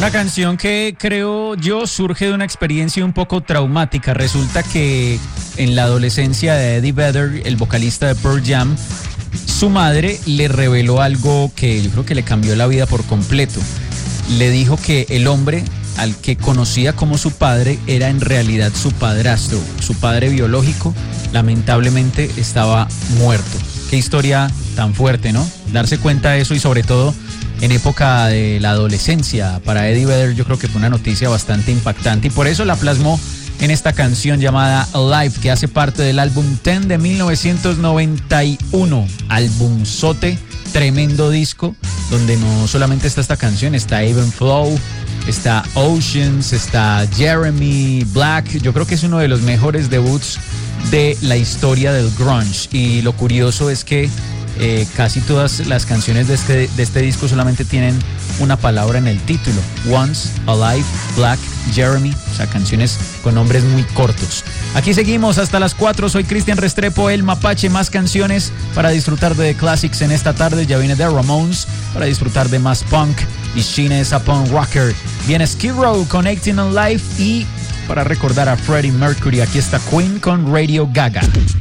Una canción que creo yo surge de una experiencia un poco traumática. Resulta que en la adolescencia de Eddie Vedder, el vocalista de Pearl Jam, su madre le reveló algo que yo creo que le cambió la vida por completo. Le dijo que el hombre al que conocía como su padre era en realidad su padrastro. Su padre biológico lamentablemente estaba muerto. Qué historia tan fuerte, ¿no? Darse cuenta de eso y sobre todo en época de la adolescencia. Para Eddie Vedder yo creo que fue una noticia bastante impactante y por eso la plasmó en esta canción llamada Alive, que hace parte del álbum 10 de 1991. Albumzote, tremendo disco, donde no solamente está esta canción, está Even Flow, está Oceans, está Jeremy, Black. Yo creo que es uno de los mejores debuts de la historia del grunge. Y lo curioso es que casi todas las canciones de este disco solamente tienen una palabra en el título. Once, Alive, Black, Jeremy. O sea, canciones con nombres muy cortos. Aquí seguimos hasta las 4. Soy Cristian Restrepo, el Mapache. Más canciones para disfrutar de The Classics en esta tarde. Ya viene The Ramones para disfrutar de más punk. Y Sheena es a punk rocker. Viene Skid Row con 18 on Life. Y para recordar a Freddie Mercury, aquí está Queen con Radio Gaga.